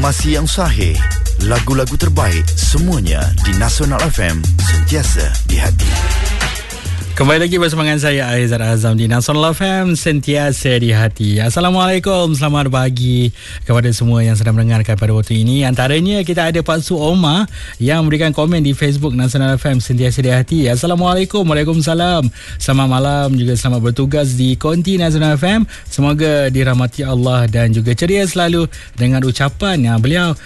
Informasi yang sahih, lagu-lagu terbaik, semuanya di Nasional FM, sentiasa di hati. Kembali lagi bersama dengan saya Aizat Azam di Nasional FM, sentiasa di hati. Assalamualaikum, selamat pagi kepada semua yang sedang mendengarkan pada waktu ini. Antaranya kita ada Pak Su Omar yang memberikan komen di Facebook Nasional FM, sentiasa di hati. Assalamualaikum, waalaikumsalam. Selamat malam, juga selamat bertugas di Konti Nasional FM. Semoga dirahmati Allah dan juga ceria selalu dengan ucapan yang beliau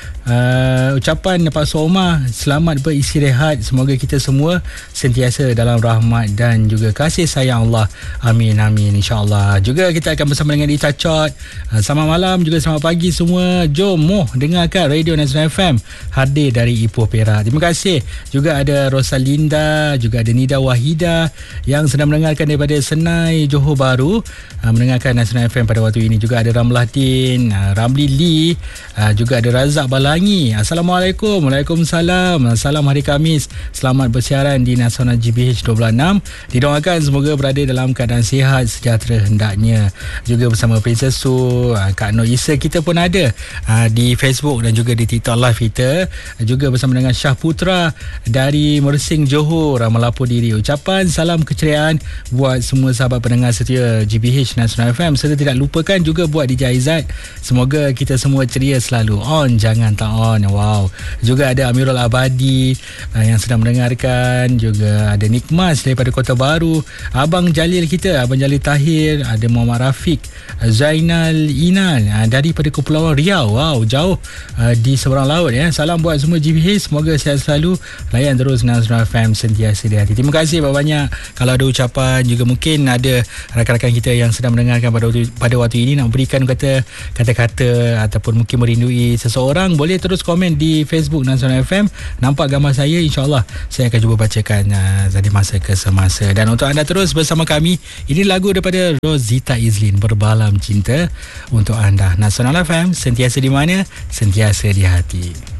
ucapan Pak Su Omar, selamat beristirahat. Semoga kita semua sentiasa dalam rahmat dan juga kasih sayang Allah. Amin, amin, insyaAllah. Juga kita akan bersama dengan Ita Chot. Selamat malam, juga selamat pagi semua. Jom dengarkan Radio Nasional FM, hadir dari Ipoh Perak. Terima kasih. Juga ada Rosalinda, juga ada Nida Wahida yang sedang mendengarkan daripada Senai, Johor Bahru, mendengarkan Nasional FM pada waktu ini. Juga ada Ramlahdin, Ramli Lee, juga ada Razak Balangi. Assalamualaikum, waalaikumsalam. Salam hari Khamis, selamat bersiaran di Nasional GBH 26. Didoakan semoga berada dalam keadaan sihat sejahtera hendaknya. Juga bersama Princess Su, Kak Nur Isa kita pun ada di Facebook dan juga di TikTok live kita. Juga bersama dengan Syah Putra dari Mersing, Johor, melapor diri. Ucapan salam keceriaan buat semua sahabat pendengar setia GBH Nasional FM, serta tidak lupakan juga buat DJ Aizat. Semoga kita semua ceria selalu. On, jangan tak on. Wow. Juga ada Amirul Abadi yang sedang mendengarkan. Juga ada Nikmas daripada Kota Baru, Abang Jalil kita, Abang Jalil Tahir, ada Muhammad Rafiq, Zainal Inal daripada Kepulauan Riau. Wow, jauh di seberang laut ya. Salam buat semua GBH, semoga sihat selalu. Layan terus Nasional FM, sentiasa di hati. Terima kasih banyak-banyak. Kalau ada ucapan, juga mungkin ada rakan-rakan kita yang sedang mendengarkan pada waktu ini nak berikan kata-kata ataupun mungkin merindui seseorang, boleh terus komen di Facebook Nasional FM. Nampak gambar saya, insyaAllah saya akan cuba bacakan dari masa ke semasa. Dan untuk anda terus bersama kami, ini lagu daripada Rosita Izlin, Berbalam Cinta untuk anda. Nasional FM, sentiasa di mana? Sentiasa di hati.